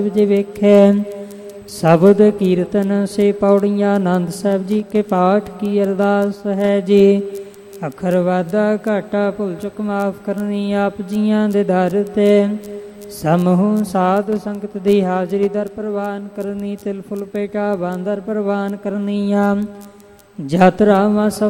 ਜੀ ਵੇਖੈ। ਸ਼ਬਦ ਕੀਰਤਨ ਸੇ ਪੌੜੀਆਂ ਆਨੰਦ ਸਾਹਿਬ ਜੀ ਕੇ ਪਾਠ ਕੀ ਅਰਦਾਸ ਹੈ ਜੀ। ਅੱਖਰ ਵਾਧਾ ਘਾਟਾ ਭੁੱਲ ਚੁੱਕ ਮਾਫ ਕਰਨੀ ਆਪ ਜੀਆਂ ਦੇ ਦਰ ਤੇ। ਸਮੂਹ ਸਾਧ ਸੰਗਤ ਦੀ ਹਾਜ਼ਰੀ ਦਰ ਪ੍ਰਵਾਨ ਕਰਨੀ। ਤਿਲ ਫੁੱਲ ਭੇਟਾ ਬਾਂਦਰ ਪ੍ਰਵਾਨ ਕਰਨੀਆਂ। ਯਾਤਰਾਵਾਂ ਸਫਲ